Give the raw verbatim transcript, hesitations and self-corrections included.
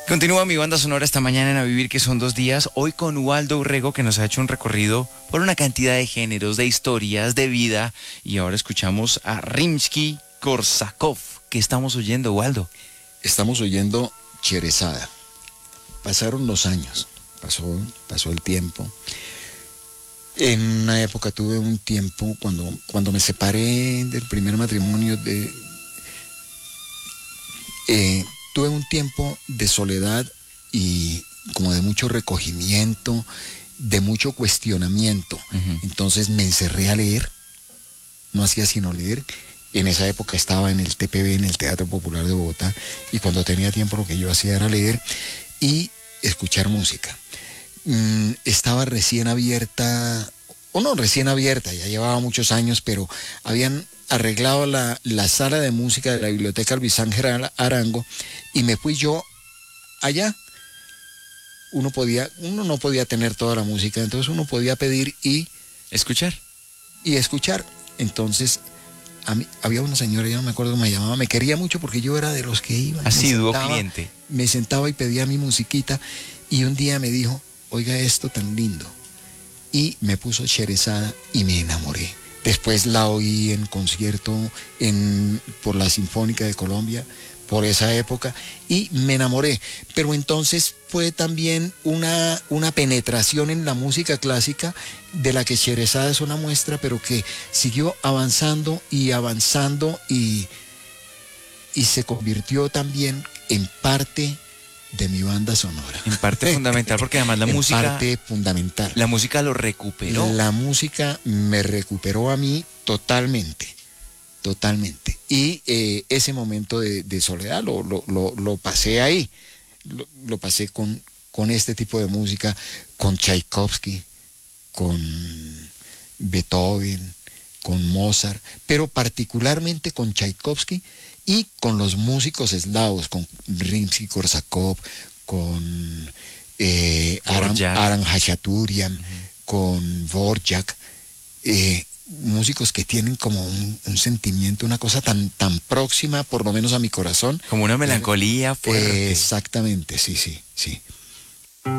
Continúa mi banda sonora esta mañana en A Vivir, que son dos días. Hoy con Waldo Urrego, que nos ha hecho un recorrido por una cantidad de géneros, de historias, de vida. Y ahora escuchamos a Rimsky-Korsakov. ¿Qué estamos oyendo, Waldo? Estamos oyendo Cherezada. Pasaron los años, pasó, pasó el tiempo. En una época tuve un tiempo, cuando, cuando me separé del primer matrimonio, de, eh, tuve un tiempo de soledad y como de mucho recogimiento, de mucho cuestionamiento. Uh-huh. Entonces me encerré a leer, no hacía sino leer. En esa época estaba en el T P B, en el Teatro Popular de Bogotá, y cuando tenía tiempo lo que yo hacía era leer y escuchar música. Mm, estaba recién abierta, o no recién abierta, ya llevaba muchos años, pero habían arreglado la, la sala de música de la Biblioteca Luis Ángel Arango, y me fui yo allá. Uno podía, uno no podía tener toda la música, entonces uno podía pedir y escuchar. Y escuchar. Entonces, a mí, había una señora, ya no me acuerdo cómo me llamaba, me quería mucho porque yo era de los que iba. Asiduo cliente. Me sentaba y pedía mi musiquita, y un día me dijo, oiga esto tan lindo. Y me puso Cherezada y me enamoré. Después la oí en concierto en, por la Sinfónica de Colombia, por esa época, y me enamoré. Pero entonces fue también una, una penetración en la música clásica, de la que Cherezada es una muestra, pero que siguió avanzando y avanzando y, y se convirtió también en parte de mi banda sonora. En parte fundamental, porque además la en música... En parte fundamental. La música lo recuperó. La música me recuperó a mí totalmente, totalmente. Y eh, ese momento de, de soledad lo, lo, lo, lo pasé ahí. Lo, lo pasé con, con este tipo de música, con Tchaikovsky, con Beethoven, con Mozart, pero particularmente con Tchaikovsky y con los músicos eslavos, con Rimsky-Korsakov, con eh, Aram, Aram Hachaturian, uh-huh. con Dvorak, eh, músicos que tienen como un, un sentimiento, una cosa tan, tan próxima, por lo menos a mi corazón. Como una melancolía fuerte. Eh, exactamente, sí, sí, sí.